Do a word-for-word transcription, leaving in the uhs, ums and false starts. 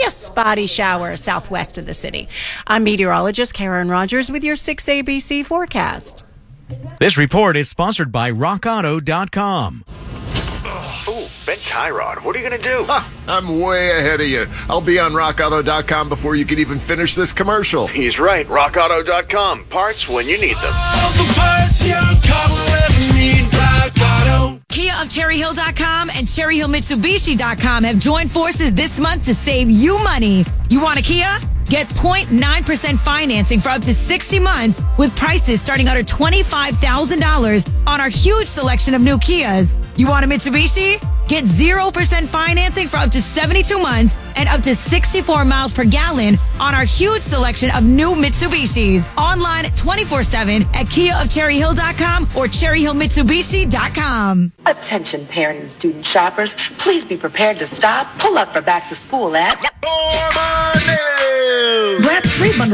a spotty shower southwest of the city. I'm meteorologist Karen Rogers with your six A B C forecast. This report is sponsored by rock auto dot com. Ooh, Ben Tyrod, what are you going to do? Ha, I'm way ahead of you. I'll be on rock auto dot com before you can even finish this commercial. He's right, rock auto dot com. Parts when you need them. Kia of Cherry Hill dot com and Cherry Hill Mitsubishi dot com have joined forces this month to save you money. You want a Kia? Get zero point nine percent financing for up to sixty months with prices starting under twenty-five thousand dollars on our huge selection of new Kias. You want a Mitsubishi? Get zero percent financing for up to seventy-two months and up to sixty-four miles per gallon on our huge selection of new Mitsubishis. Online twenty-four seven at Kia of Cherry Hill dot com or Cherry Hill Mitsubishi dot com. Attention parent and student shoppers, please be prepared to stop, pull up for back to school at More money! Grab three bundles